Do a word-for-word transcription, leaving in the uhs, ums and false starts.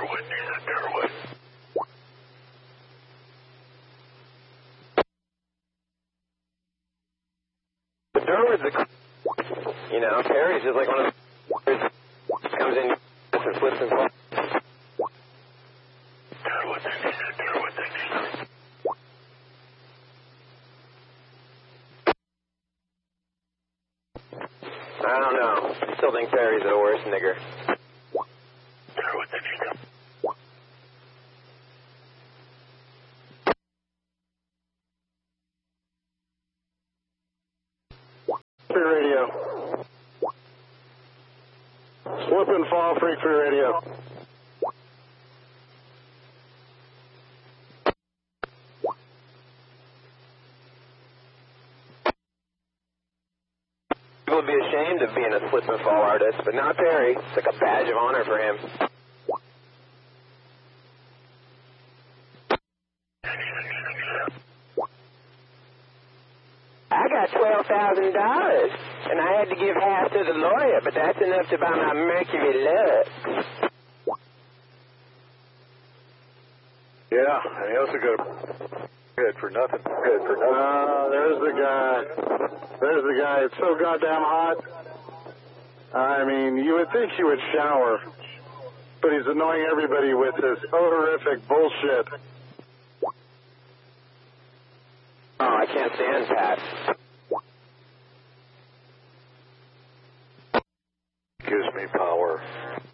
Durwood, Nathan Durwood. But Durwood's a, you know, Perry's just like one of the comes in and flips and falls. Durwood, Nathan Durwood, Nathan. I don't know. I still think Perry's the worst nigger. Durwood, Nathan. Radio. Slip and fall, Freak Free Radio. People would be ashamed of being a slip and fall artist, but not Perry. It's like a badge of honor for him. I got twelve thousand dollars, and I had to give half to the lawyer, but that's enough to buy my Mercury Lux. Yeah, and he also got good for nothing. Good for nothing. Uh, there's the guy. There's the guy. It's so goddamn hot. I mean, you would think he would shower, but he's annoying everybody with this odorific bullshit. Oh, I can't stand Pat. Gives me power.